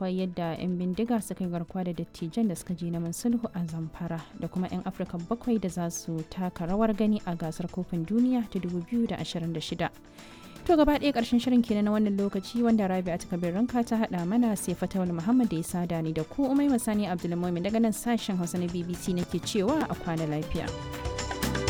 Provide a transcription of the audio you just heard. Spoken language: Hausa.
akwai yadda 'yan bindiga suka yi garkuwa da dattijan da suka je neman sulhu a Zamfara da kuma 'yan Afirka 7 da za su taka rawar gani a gasar kofin duniya ta 2026. To gaba ɗaya ƙarshen shirin kenan na wannan lokaci wanda Rabi'a ta Kabir Ranka ta haɗa mana sai Fatawul Muhammad da ya sada ni da ku Umaima Sani Abdulmumin daga nan sashen Hausa na BBC nake cewa a kwana lafiya.